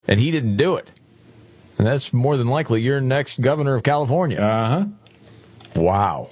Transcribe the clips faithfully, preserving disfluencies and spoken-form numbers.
and he didn't do it. And that's more than likely your next governor of California. Uh-huh. Wow.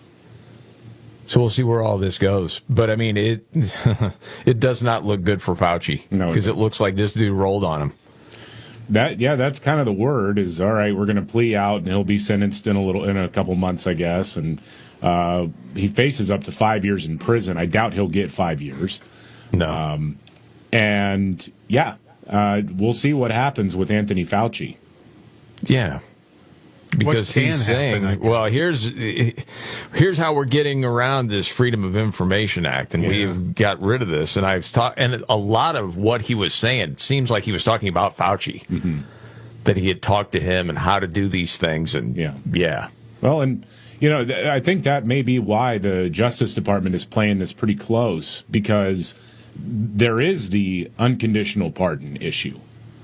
So we'll see where all this goes. But, I mean, it it does not look good for Fauci. No, because it, it looks like this dude rolled on him. That yeah, that's kind of the word is, all right, we're going to plea out, and he'll be sentenced in a little in a couple months, I guess. And uh, he faces up to five years in prison. I doubt he'll get five years. No. Um, and, yeah, uh, we'll see what happens with Anthony Fauci. Yeah. Because he's saying, happen, well, here's here's how we're getting around this Freedom of Information Act, and yeah. we've got rid of this. And I've talked, and a lot of what he was saying it seems like he was talking about Fauci, mm-hmm. that he had talked to him and how to do these things, and yeah, yeah. Well, and you know, th- I think that may be why the Justice Department is playing this pretty close, because there is the unconditional pardon issue.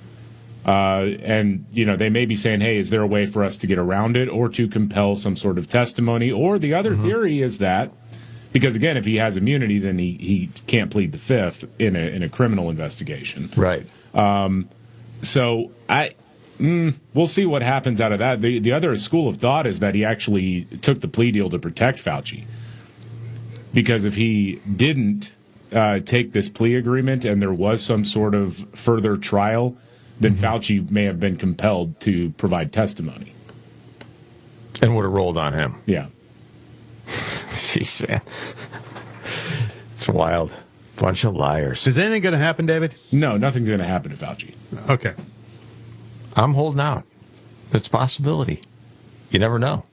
Uh, and, you know, they may be saying, hey, is there a way for us to get around it or to compel some sort of testimony? Or the other mm-hmm. theory is that, because, again, if he has immunity, then he, he can't plead the fifth in a, in a criminal investigation. Right. Um, so I mm, we'll see what happens out of that. The, the other school of thought is that he actually took the plea deal to protect Fauci. Because if he didn't uh, take this plea agreement and there was some sort of further trial, then mm-hmm. Fauci may have been compelled to provide testimony. And would have rolled on him. Yeah. Jeez, man. It's wild. Bunch of liars. Is anything going to happen, David? No, nothing's going to happen to Fauci. Okay. I'm holding out. It's a possibility. You never know.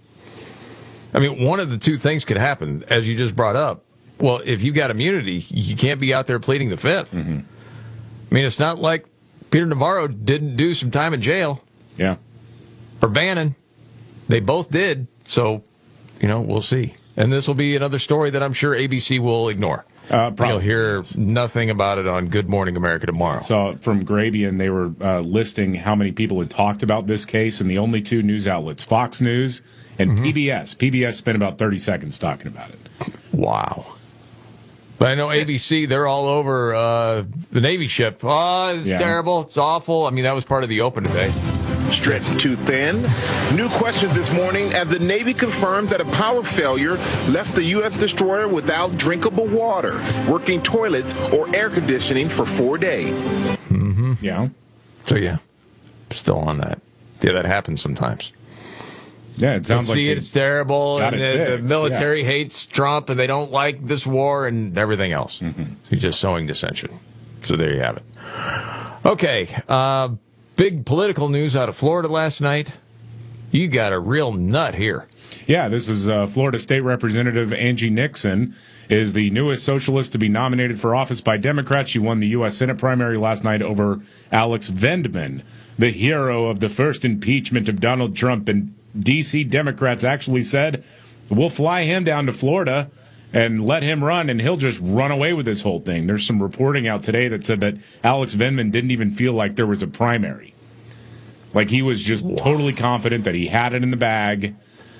I mean, one of the two things could happen, as you just brought up. Well, if you got immunity, you can't be out there pleading the fifth. Mm-hmm. I mean, it's not like Peter Navarro didn't do some time in jail. Yeah. Or Bannon. They both did. So, you know, we'll see. And this will be another story that I'm sure A B C will ignore. Uh, You'll hear nothing about it on Good Morning America tomorrow. So from Grabian, they were uh, listing how many people had talked about this case, and the only two news outlets, Fox News and mm-hmm. P B S. P B S spent about thirty seconds talking about it. Wow. But I know A B C, they're all over uh, the Navy ship. Oh, it's yeah. terrible. It's awful. I mean, that was part of the open today. Stretched too thin. New question this morning as the Navy confirmed that a power failure left the U S destroyer without drinkable water, working toilets, or air conditioning for four days. Mm-hmm. Yeah. So, yeah, still on that. Yeah, that happens sometimes. Yeah, it sounds Let's like see, it's terrible, and it the, the military yeah. hates Trump, and they don't like this war, and everything else. Mm-hmm. He's just sowing dissension. So there you have it. Okay, uh, big political news out of Florida last night. You got a real nut here. Yeah, this is uh, Florida State Representative Angie Nixon is the newest socialist to be nominated for office by Democrats. She won the U S Senate primary last night over Alex Vendman, the hero of the first impeachment of Donald Trump, and D C Democrats actually said, we'll fly him down to Florida and let him run, and he'll just run away with this whole thing. There's some reporting out today that said that Alex Vendman didn't even feel like there was a primary. Like, he was just wow. totally confident that he had it in the bag,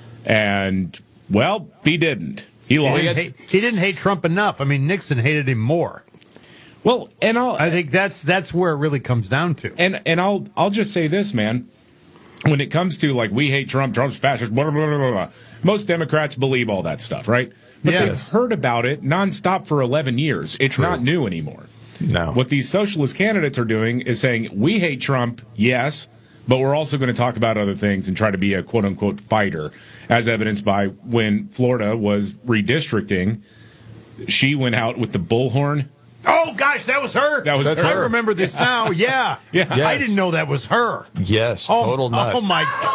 and, well, he didn't. He lost. He didn't hate, he didn't hate Trump enough. I mean, Nixon hated him more. Well, and I'll, I think that's that's where it really comes down to. And and I'll I'll just say this, man. When it comes to, like, we hate Trump, Trump's fascist, blah, blah, blah, blah, blah, most Democrats believe all that stuff, right? But yes. they've heard about it nonstop for eleven years. It's True. Not new anymore. No. What these socialist candidates are doing is saying, we hate Trump, yes, but we're also going to talk about other things and try to be a quote-unquote fighter, as evidenced by when Florida was redistricting, she went out with the bullhorn. Oh, gosh, that was her. That was That's her. I remember this yeah. now. Yeah. yeah. Yes. I didn't know that was her. Yes, oh, total nut. Oh, my God.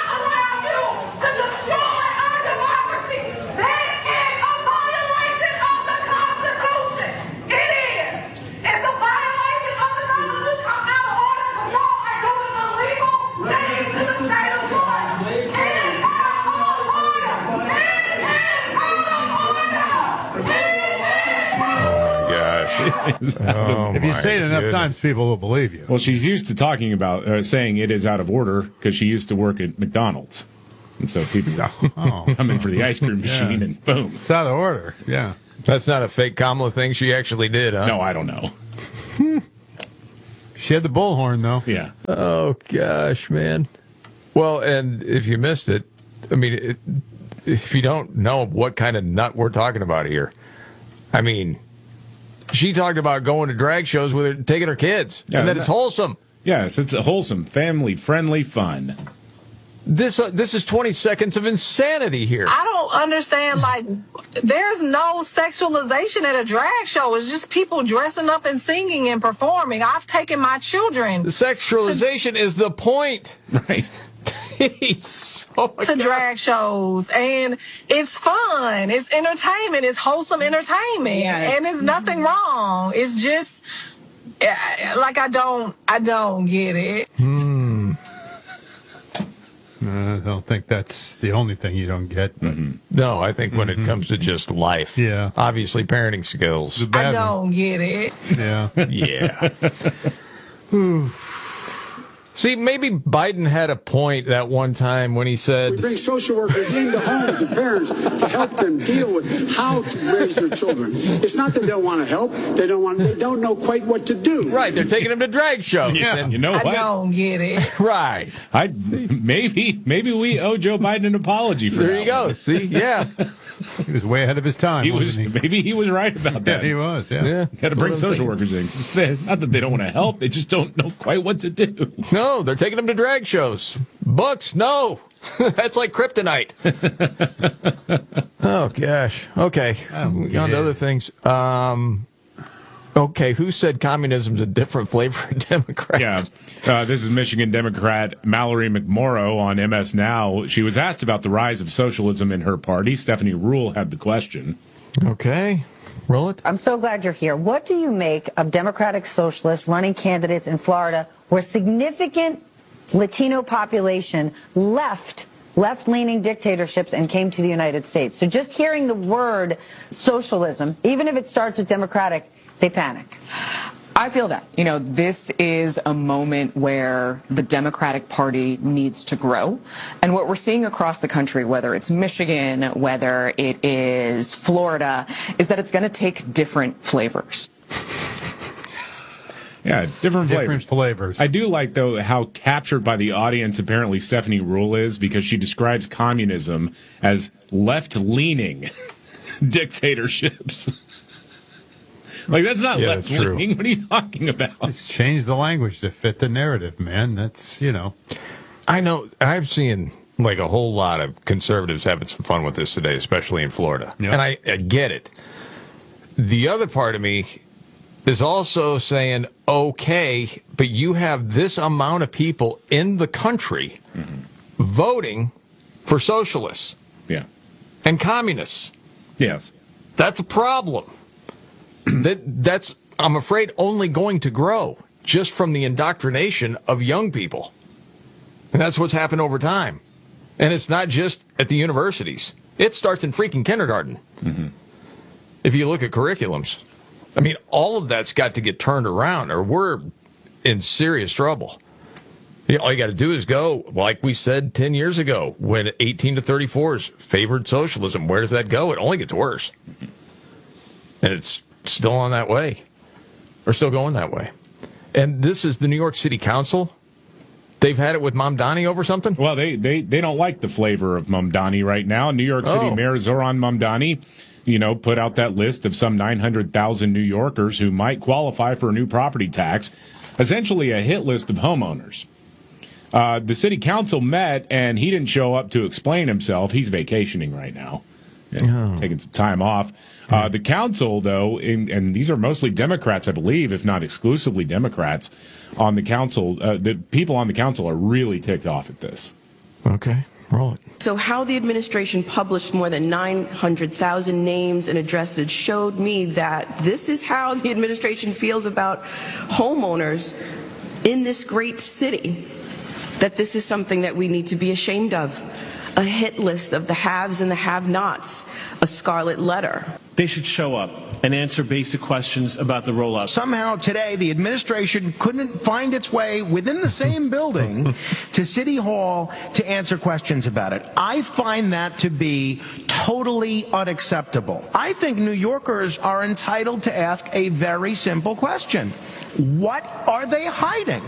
Oh, if you say it enough goodness. times, people will believe you. Well, she's used to talking about uh, saying it is out of order because she used to work at McDonald's. And so people oh. come in for the ice cream machine yeah. and boom. It's out of order. Yeah. That's not a fake Kamala thing. She actually did, huh? No, I don't know. She had the bullhorn, though. Yeah. Oh, gosh, man. Well, and if you missed it, I mean, it, if you don't know what kind of nut we're talking about here, I mean, she talked about going to drag shows with her, taking her kids, yeah, and that it's wholesome. Yes, it's a wholesome, family-friendly fun. This uh, this is twenty seconds of insanity here. I don't understand. Like, there's no sexualization at a drag show. It's just people dressing up and singing and performing. I've taken my children. The sexualization to, is the point, right? oh to God. drag shows, and it's fun. It's entertainment. It's wholesome entertainment, yes. And there's nothing wrong. It's just like I don't, I don't get it. Hmm. Uh, I don't think that's the only thing you don't get. Mm-hmm. No, I think when mm-hmm. it comes to just life, yeah, obviously parenting skills. I don't one. get it. Yeah, yeah. See, maybe Biden had a point that one time when he said, we bring social workers into homes of parents to help them deal with how to raise their children. It's not that they don't want to help; they don't want. They don't know quite what to do. Right? They're taking them to drag shows. Yeah, and you know what? I don't get it. Right? I maybe maybe we owe Joe Biden an apology for there that. There you go. One. See, yeah, he was way ahead of his time. He was. He? Maybe he was right about that. Yeah, he was. Yeah, yeah. Got to bring social workers in. Not that they don't want to help; they just don't know quite what to do. No, they're taking them to drag shows. Books, no. That's like kryptonite. Oh, gosh. Okay. Oh, on yeah. to other things. Um, okay, who said communism's a different flavor of Democrat? Yeah. Uh, this is Michigan Democrat Mallory McMorrow on M S Now. She was asked about the rise of socialism in her party. Stephanie Ruhle had the question. Okay. Roll it. I'm so glad you're here. What do you make of Democratic socialists running candidates in Florida where significant Latino population left left-leaning dictatorships and came to the United States? So just hearing the word socialism, even if it starts with Democratic, they panic. I feel that. You know, this is a moment where the Democratic Party needs to grow. And what we're seeing across the country, whether it's Michigan, whether it is Florida, is that it's going to take different flavors. Yeah, different flavors. Different flavors. I do like, though, how captured by the audience apparently Stephanie Ruhle is, because she describes communism as left-leaning dictatorships. Like, that's not yeah, left-leaning. What are you talking about? It's changed the language to fit the narrative, man. That's, you know. I know. I've seen, like, a whole lot of conservatives having some fun with this today, especially in Florida. Yep. And I, I get it. The other part of me is also saying, okay, but you have this amount of people in the country mm-hmm. voting for socialists yeah. and communists. Yes. That's a problem. that That's, I'm afraid, only going to grow just from the indoctrination of young people. And that's what's happened over time. And it's not just at the universities. It starts in freaking kindergarten. Mm-hmm. If you look at curriculums. I mean, all of that's got to get turned around, or we're in serious trouble. You know, all you got to do is go, like we said ten years ago, when eighteen to thirty-fours favored socialism. Where does that go? It only gets worse. And it's still on that way, or still going that way. And this is the New York City Council. They've had it with Mamdani over something? Well, they, they, they don't like the flavor of Mamdani right now. New York City oh. Mayor Zoran Mamdani, you know, put out that list of some nine hundred thousand New Yorkers who might qualify for a new property tax, essentially a hit list of homeowners. Uh, the city council met, and he didn't show up to explain himself. He's vacationing right now, oh. taking some time off. Uh, the council, though, in, and these are mostly Democrats, I believe, if not exclusively Democrats on the council, uh, the people on the council are really ticked off at this. Okay. Roll it. So how the administration published more than nine hundred thousand names and addresses showed me that this is how the administration feels about homeowners in this great city, that this is something that we need to be ashamed of. A hit list of the haves and the have-nots, a scarlet letter. They should show up and answer basic questions about the rollout. Somehow today the administration couldn't find its way within the same building to City Hall to answer questions about it. I find that to be totally unacceptable. I think New Yorkers are entitled to ask a very simple question. What are they hiding?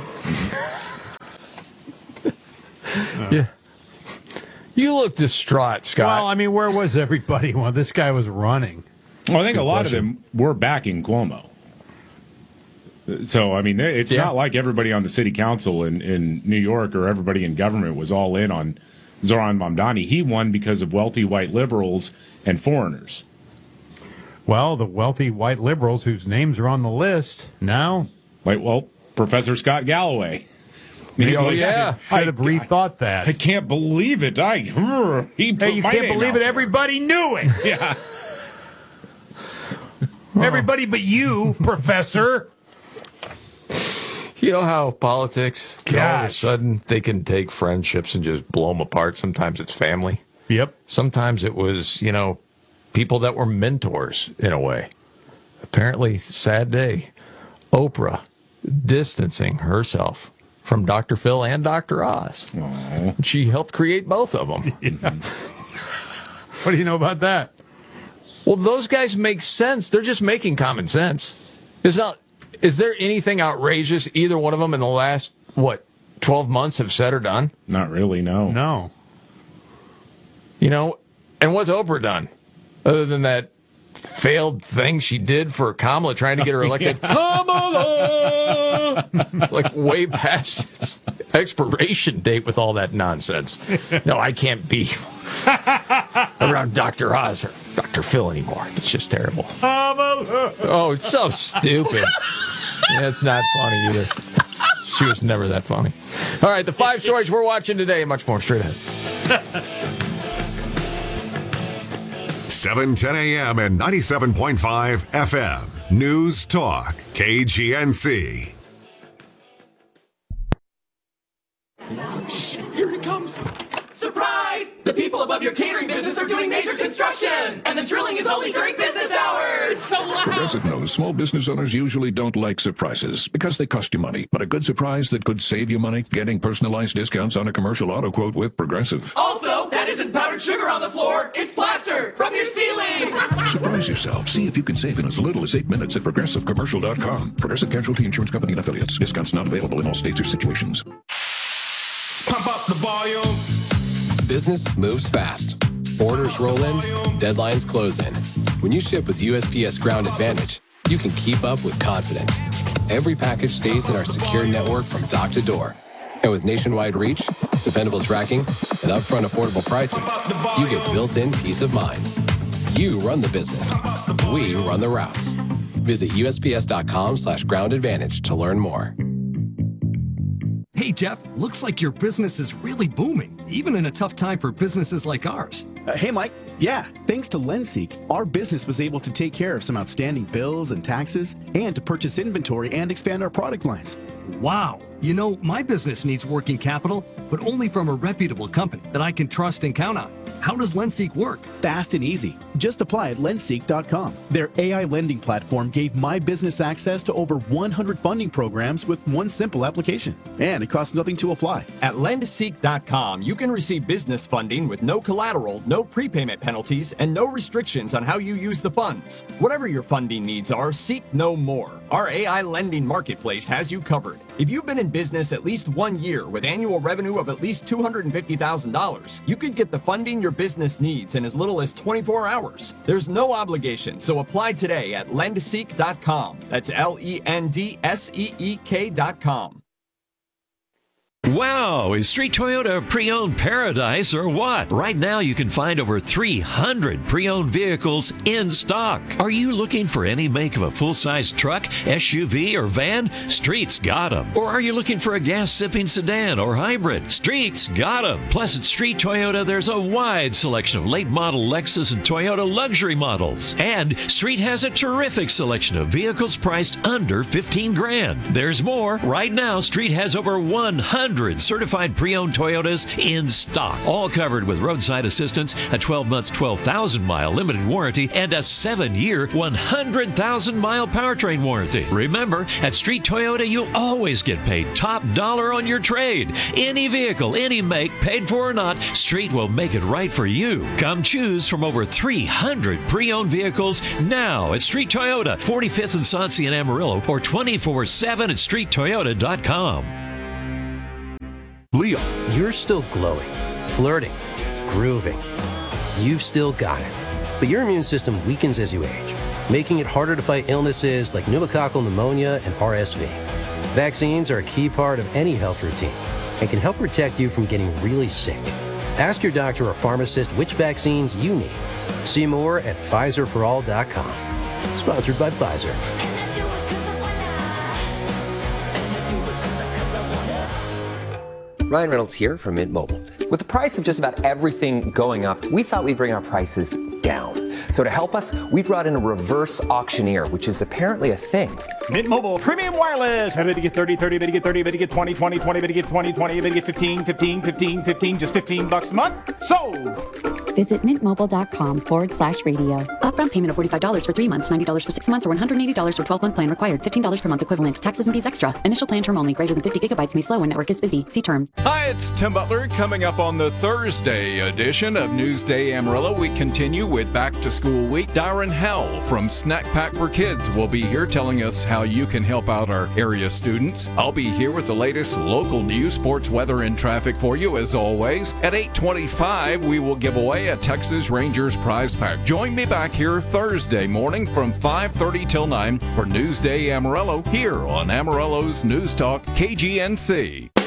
Yeah. You look distraught, Scott. Well, I mean, where was everybody while this guy was running? Well, I think a lot of them were backing Cuomo. So, I mean, it's yeah. not like everybody on the city council in, in New York or everybody in government was all in on Zohran Mamdani. He won because of wealthy white liberals and foreigners. Well, the wealthy white liberals whose names are on the list now. Like, well, Professor Scott Galloway. He's oh, like, yeah. I should have rethought that. I can't believe it. I, he hey, you can't believe it. There. Everybody knew it. Yeah. Everybody but you, Professor. You know how politics, all of a sudden, they can take friendships and just blow them apart. Sometimes it's family. Yep. Sometimes it was, you know, people that were mentors in a way. Apparently, sad day. Oprah distancing herself from Doctor Phil and Doctor Oz. Aww. She helped create both of them. Yeah. What do you know about that? Well, those guys make sense. They're just making common sense. It's not. Is there anything outrageous either one of them in the last, what, twelve months have said or done? Not really, no. No. You know, and what's Oprah done? Other than that failed thing she did for Kamala, trying to get her elected. Yeah. Kamala! Like way past its expiration date with all that nonsense. No, I can't be around Doctor Oz or Doctor Phil anymore. It's just terrible. Kamala! Oh, it's so stupid. Yeah, it's not funny either. She was never that funny. All right, the five stories we're watching today, much more straight ahead. seven ten a.m. and ninety-seven point five F M. News Talk, K G N C. Shh, here it comes. Surprise! The people above your catering business are doing major construction, and the drilling is only during business hours. So loud. Progressive knows small business owners usually don't like surprises because they cost you money. But a good surprise that could save you money, getting personalized discounts on a commercial auto quote with Progressive. Also, that isn't powdered sugar on the floor. It's plaster from your ceiling. Surprise yourself. See if you can save in as little as eight minutes at progressive commercial dot com. Progressive Casualty Insurance Company and Affiliates. Discounts not available in all states or situations. Pump up the volume. Business moves fast. Orders roll in, deadlines close in. When you ship with U S P S Ground Advantage, you can keep up with confidence. Every package stays in our secure network from dock to door. And with nationwide reach, dependable tracking, and upfront affordable pricing, you get built-in peace of mind. You run the business. We run the routes. Visit U S P S dot com slash ground advantage to learn more. Hey, Jeff, looks like your business is really booming, even in a tough time for businesses like ours. Uh, hey, Mike. Yeah, thanks to LendSeek, our business was able to take care of some outstanding bills and taxes and to purchase inventory and expand our product lines. Wow. You know, my business needs working capital, but only from a reputable company that I can trust and count on. How does LendSeek work? Fast and easy. Just apply at lendseek dot com. Their A I lending platform gave my business access to over one hundred funding programs with one simple application. And it costs nothing to apply. At lendseek dot com, you can receive business funding with no collateral, no prepayment penalties, and no restrictions on how you use the funds. Whatever your funding needs are, seek no more. Our A I lending marketplace has you covered. If you've been in business at least one year with annual revenue of at least two hundred fifty thousand dollars, you could get the funding your business needs in as little as twenty-four hours. There's no obligation, so apply today at lendseek dot com. That's L E N D S E E K dot com. Wow, is Street Toyota a pre-owned paradise or what? Right now you can find over three hundred pre-owned vehicles in stock. Are you looking for any make of a full-size truck, S U V, or van? Street's got them. Or are you looking for a gas-sipping sedan or hybrid? Street's got them. Plus at Street Toyota there's a wide selection of late-model Lexus and Toyota luxury models. And Street has a terrific selection of vehicles priced under fifteen grand. There's more. Right now Street has over one hundred hundred certified pre-owned Toyotas in stock, all covered with roadside assistance, a twelve-month, twelve thousand mile limited warranty, and a seven-year, one hundred thousand mile powertrain warranty. Remember, at Street Toyota, you'll always get paid top dollar on your trade. Any vehicle, any make, paid for or not, Street will make it right for you. Come choose from over three hundred pre-owned vehicles now at Street Toyota, forty-fifth and Sauncey in Amarillo, or twenty-four seven at street toyota dot com. Leo. You're still glowing, flirting, grooving. You've still got it. But your immune system weakens as you age, making it harder to fight illnesses like pneumococcal pneumonia and R S V. Vaccines are a key part of any health routine and can help protect you from getting really sick. Ask your doctor or pharmacist which vaccines you need. See more at Pfizer for all dot com. Sponsored by Pfizer. Ryan Reynolds here from Mint Mobile. With the price of just about everything going up, we thought we'd bring our prices down. So to help us, we brought in a reverse auctioneer, which is apparently a thing. Mint Mobile Premium Wireless. How did you get thirty, thirty, bet you get thirty, bet you get twenty, twenty, twenty, bet you get twenty, twenty, bet you get fifteen, fifteen, fifteen, fifteen, just fifteen bucks a month? Sold! Visit mintmobile.com forward slash radio. Upfront payment of forty-five dollars for three months, ninety dollars for six months, or one hundred eighty dollars for twelve-month plan required. fifteen dollars per month equivalent. Taxes and fees extra. Initial plan term only. Greater than fifty gigabytes may slow when network is busy. See terms. Hi, it's Tim Butler. Coming up on the Thursday edition of Newsday Amarillo, we continue with Back to School Week. Darren Hell from Snack Pack for Kids will be here telling us how you can help out our area students. I'll be here with the latest local news, sports, weather, and traffic for you as always. At eight twenty-five, we will give away a Texas Rangers prize pack. Join me back here Thursday morning from five thirty till nine for Newsday Amarillo here on Amarillo's News Talk K G N C.